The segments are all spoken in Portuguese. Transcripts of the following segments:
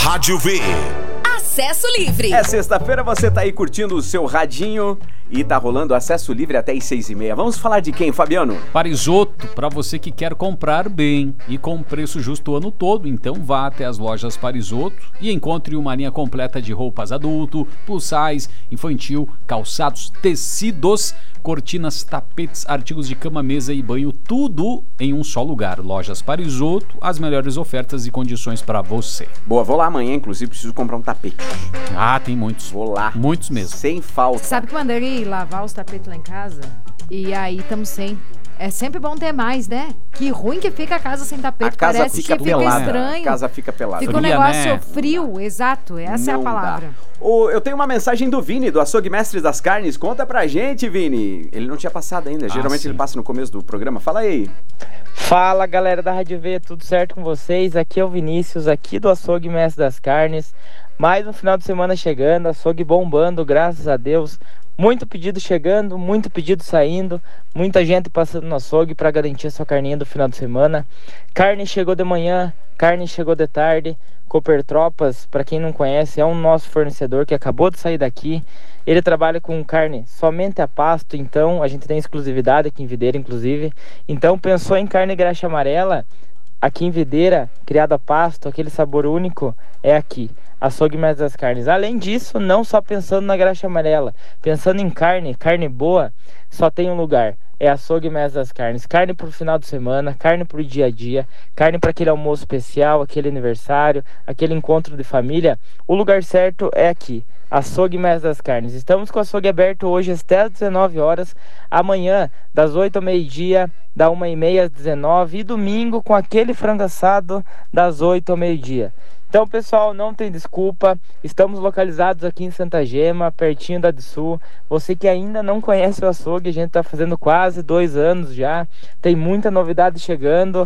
Rádio V. Acesso Livre. É sexta-feira, você tá aí curtindo o seu radinho e tá rolando Acesso Livre até as 6h30. Vamos falar de quem, Fabiano? Parisoto, para você que quer comprar bem e com preço justo o ano todo, então vá até as lojas Parisoto e encontre uma linha completa de roupas adulto, plus size, infantil, calçados, tecidos, cortinas, tapetes, artigos de cama, mesa e banho, tudo em um só lugar. Lojas Parisoto, as melhores ofertas e condições para você. Boa, vou lá amanhã, inclusive, preciso comprar um tapete. Ah, tem muitos. Vou lá. Muitos mesmo. Sem falta. Sabe que mandei lavar os tapetes lá em casa? E aí estamos sem. É sempre bom ter mais, né? Que ruim que fica a casa sem tapete. A casa Parece fica que pelada. fica estranho. A casa fica pelada. Fica um Fria, negócio né? frio, exato. Essa é a Não palavra. dá. Eu tenho uma mensagem do Vini, do Açougue Mestres das Carnes. Conta pra gente, Vini. Ele não tinha passado ainda. Geralmente sim. ele passa no começo do programa. Fala aí. Fala, galera da Rádio V, tudo certo com vocês? Aqui é o Vinícius, aqui do Açougue Mestres das Carnes. Mais um final de semana chegando, açougue bombando, graças a Deus. Muito pedido chegando, muito pedido saindo, muita gente passando no açougue para garantir a sua carninha do final de semana. Carne chegou de manhã, carne chegou de tarde. Cooper Tropas, para quem não conhece, é um nosso fornecedor que acabou de sair daqui. Ele trabalha com carne somente a pasto, então a gente tem exclusividade aqui em Videira, inclusive. Então pensou em carne graxa amarela, aqui em Videira, criado a pasto, aquele sabor único, é aqui. Açougue Mestres das Carnes. Além disso, não só pensando na graxa amarela, pensando em carne boa, só tem um lugar. É Açougue Mestres das Carnes. Carne pro final de semana, carne pro dia a dia, carne para aquele almoço especial, aquele aniversário, aquele encontro de família. O lugar certo é aqui. Açougue Mestres das Carnes. Estamos com o açougue aberto hoje até às 19 horas. Amanhã, das 8 ao meio-dia, da 1h30 às 19h. E domingo, com aquele frango assado, das 8 ao meio-dia. Então, pessoal, não tem desculpa. Estamos localizados aqui em Santa Gema, pertinho da Sul. Você que ainda não conhece o açougue, a gente está fazendo quase 2 anos já. Tem muita novidade chegando.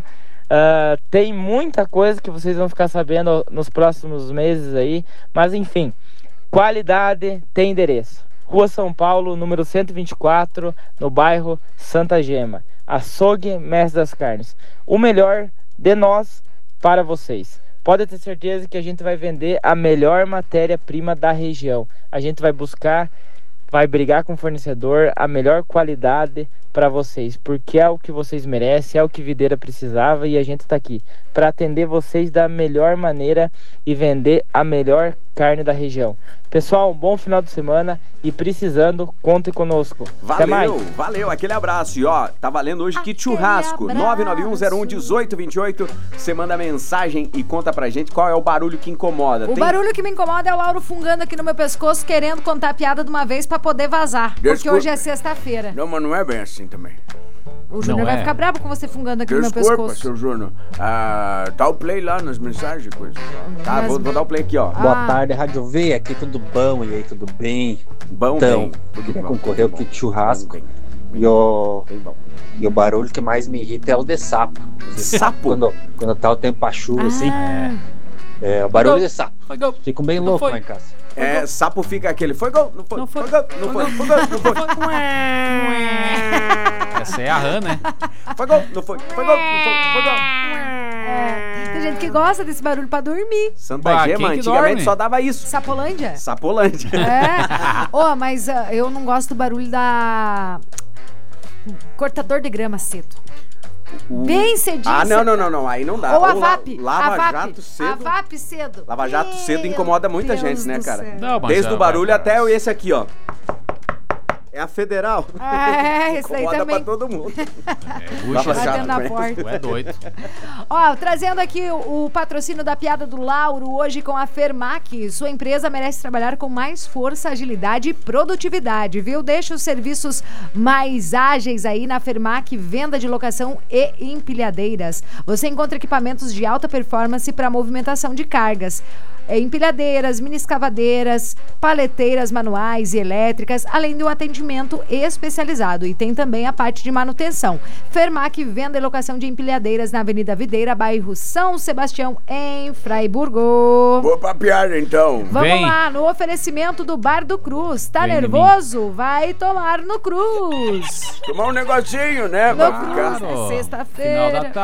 Tem muita coisa que vocês vão ficar sabendo nos próximos meses aí. Mas, enfim, qualidade tem endereço. Rua São Paulo, número 124, no bairro Santa Gema. Açougue Mestres das Carnes. O melhor de nós para vocês. Pode ter certeza que a gente vai vender a melhor matéria-prima da região. A gente vai buscar, vai brigar com o fornecedor, a melhor qualidade para vocês. Porque é o que vocês merecem, é o que Videira precisava e a gente está aqui para atender vocês da melhor maneira e vender a melhor carne da região. Pessoal, um bom final de semana e precisando, conte conosco. Até mais. Valeu, aquele abraço. E ó, tá valendo hoje kit churrasco, 991011828. Você manda mensagem e conta pra gente qual é o barulho que incomoda. Barulho que me incomoda é o Lauro fungando aqui no meu pescoço, querendo contar a piada de uma vez pra poder vazar. Porque hoje é sexta-feira. Não, mas não é bem assim também. O Júnior vai ficar bravo com você fungando aqui no meu Desculpa, pescoço. seu Júnior. Dá o play lá nas mensagens, coisa. Tá, vou dar o play aqui, ó. Boa tarde, Rádio V, aqui tudo bom, e aí tudo bem? Bom, então, bem. queria concorrer ao kit churrasco. Bem. E o barulho que mais me irrita é o de sapo. Sapo? Quando tá o tempo a chuva, assim. O barulho de sapo. Fico bem louco lá em casa. Sapo fica aquele. Foi gol, não foi? Não foi. Foi gol, não foi? Foi gol, não foi? Essa é a rã, né? Foi gol, não foi? Foi gol, não foi? Foi gol. Tem gente que gosta desse barulho pra dormir. Santa Bah, Gema, quem que antigamente dorme? só dava isso. Sapolândia? Sapolândia. Mas eu não gosto do barulho da cortador de grama cedo. Bem cedinho. Não, aí não dá. Ou a VAP. Lava-jato cedo. A VAP cedo. Lava-jato cedo incomoda muita Deus gente, né, do cara? céu. Não, mas Desde o barulho até esse aqui, ó. É a federal. Esse daí Incomoda também. pra todo mundo. Puxa, Batendo na né? porta. tu é doido. Ó, trazendo aqui o patrocínio da piada do Lauro, hoje com a Fermac. Sua empresa merece trabalhar com mais força, agilidade e produtividade, viu? Deixa os serviços mais ágeis aí na Fermac, venda de locação e empilhadeiras. Você encontra equipamentos de alta performance para movimentação de cargas. Empilhadeiras, mini escavadeiras, paleteiras manuais e elétricas, além de um atendimento especializado. E tem também a parte de manutenção. Fermac, venda e locação de empilhadeiras na Avenida Videira, bairro São Sebastião, em Fraiburgo. Vou pra piada, então. Vamos lá, no oferecimento do Bar do Cruz. Tá nervoso? Vai tomar no Cruz. Tomar um negocinho, né? No Pra Cruz, ficar. é Final da sexta-feira.